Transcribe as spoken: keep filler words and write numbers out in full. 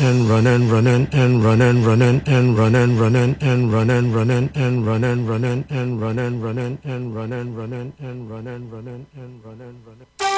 and running, running and running, running and running, running and running, running and running, running and running, running and running, running and running, running and running, running.